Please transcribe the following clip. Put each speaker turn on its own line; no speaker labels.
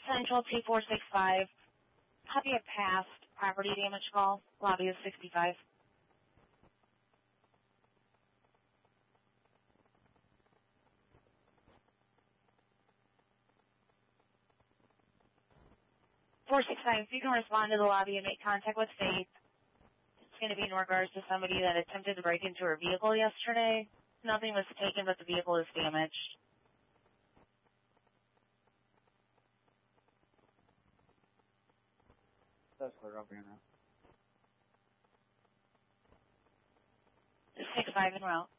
Central 2465. Copy a past property damage call. Lobby is 65. If you can respond to the lobby and make contact with Faith. It's going to be in regards to somebody that attempted to break into her vehicle yesterday. Nothing was taken, but the vehicle is damaged.
That's clear up here now.
65 en route.